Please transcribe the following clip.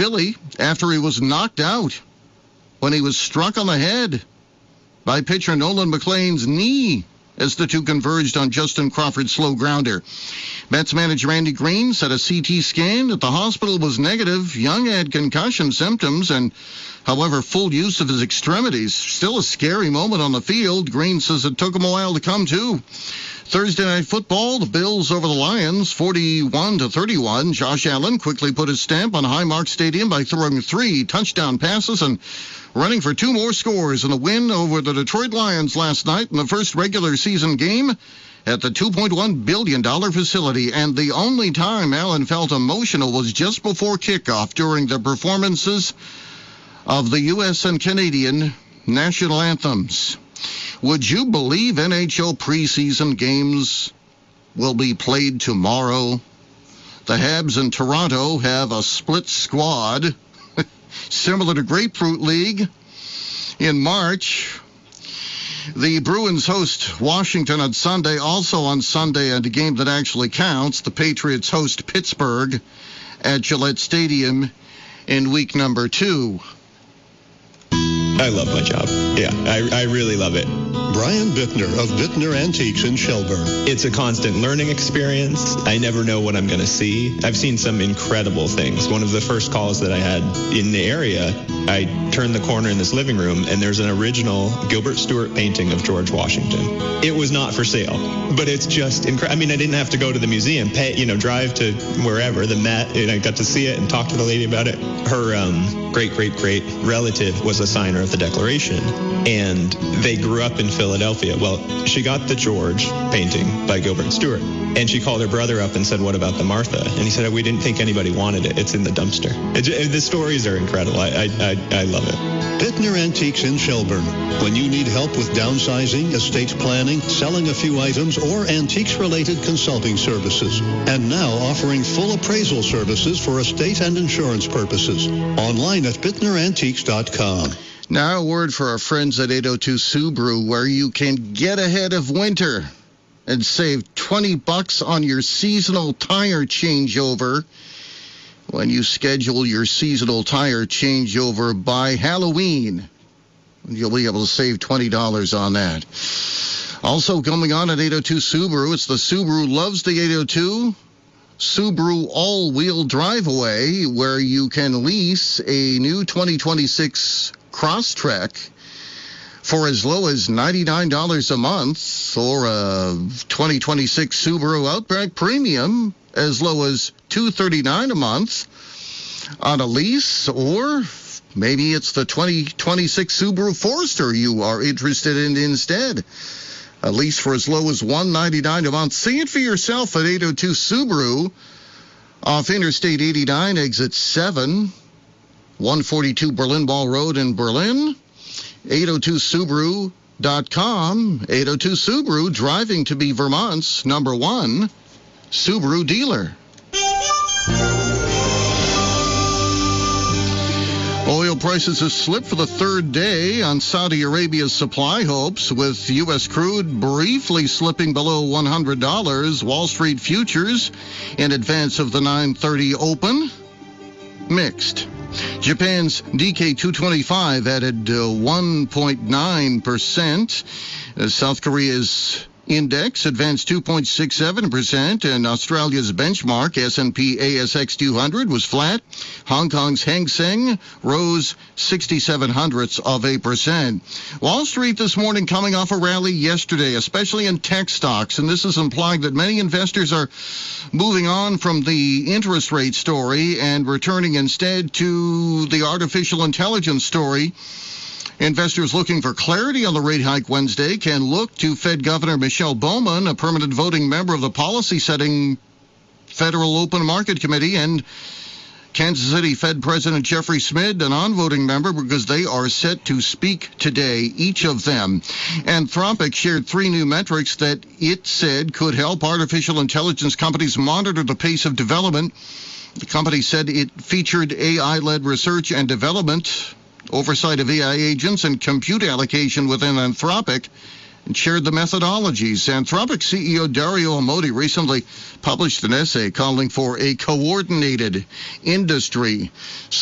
Philly after he was knocked out when he was struck on the head by pitcher Nolan McLean's knee as the two converged on Justin Crawford's slow grounder. Mets manager Andy Green said a CT scan at the hospital was negative. Young had concussion symptoms and, however, full use of his extremities. Still a scary moment on the field. Green says it took him a while to come to. Thursday Night Football, the Bills over the Lions, 41-31. Josh Allen quickly put his stamp on Highmark Stadium by throwing 3 touchdown passes and running for 2 more scores in a win over the Detroit Lions last night in the first regular season game at the $2.1 billion facility. And the only time Allen felt emotional was just before kickoff during the performances of the U.S. and Canadian national anthems. Would you believe NHL preseason games will be played tomorrow? The Habs in Toronto have a split squad, similar to Grapefruit League. In March, the Bruins host Washington on Sunday. Also on Sunday, and a game that actually counts, the Patriots host Pittsburgh at Gillette Stadium in week number 2. I love my job. Yeah, I really love it. Brian Bittner of Bittner Antiques in Shelburne. It's a constant learning experience. I never know what I'm going to see. I've seen some incredible things. One of the first calls that I had in the area, I turned the corner in this living room, and there's an original Gilbert Stuart painting of George Washington. It was not for sale, but it's just incredible. I mean, I didn't have to go to the museum, drive to wherever, the Met, and I got to see it and talk to the lady about it. Her great-great-great relative was a signer of the Declaration, and they grew up in Philadelphia. Well, she got the George painting by Gilbert Stuart, and she called her brother up and said, "What about the Martha?" And he said, "We didn't think anybody wanted it. It's in the dumpster." The stories are incredible. I love it. Bittner Antiques in Shelburne. When you need help with downsizing, estate planning, selling a few items, or antiques-related consulting services. And now offering full appraisal services for estate and insurance purposes. Online at bittnerantiques.com. Now a word for our friends at 802 Subaru, where you can get ahead of winter and save $20 on your seasonal tire changeover when you schedule your seasonal tire changeover by Halloween. You'll be able to save $20 on that. Also coming on at 802 Subaru, it's the Subaru Loves the 802 Subaru All-Wheel Drive Away, where you can lease a new 2026 Crosstrek for as low as $99 a month, or a 2026 Subaru Outback Premium as low as $239 a month on a lease, or maybe it's the 2026 Subaru Forester you are interested in instead. A lease for as low as $199 a month. See it for yourself at 802 Subaru off Interstate 89, exit 7, 142 Berlin Wall Road in Berlin. 802Subaru.com. 802 Subaru, driving to be Vermont's #1 Subaru dealer. Oil prices have slipped for the third day on Saudi Arabia's supply hopes, with U.S. crude briefly slipping below $100. Wall Street futures in advance of the 9:30 open, mixed. Japan's Nikkei 225 added 1.9%. South Korea's index advanced 2.67%, and Australia's benchmark S&P ASX 200 was flat. Hong Kong's Hang Seng rose 0.67%. Wall Street this morning coming off a rally yesterday, especially in tech stocks, and this is implying that many investors are moving on from the interest rate story and returning instead to the artificial intelligence story. Investors looking for clarity on the rate hike Wednesday can look to Fed Governor Michelle Bowman, a permanent voting member of the policy-setting Federal Open Market Committee, and Kansas City Fed President Jeffrey Smidt, a non-voting member, because they are set to speak today, each of them. Anthropic shared 3 new metrics that it said could help artificial intelligence companies monitor the pace of development. The company said it featured AI-led research and development, oversight of AI agents, and compute allocation within Anthropic, and shared the methodologies. Anthropic CEO Dario Amodei recently published an essay calling for a coordinated industry